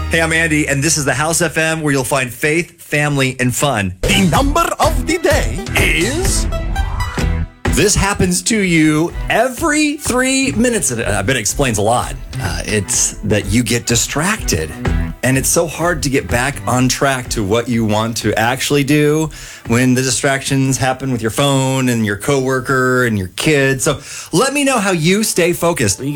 Hey, I'm Andy, and this is the House FM, where you'll find faith, family, and fun. The number of the day is... This happens to you every 3 minutes. I bet it explains a lot. It's that you get distracted. And it's so hard to get back on track to what you want to actually do when the distractions happen with your phone and your coworker and your kids. So let me know how you stay focused.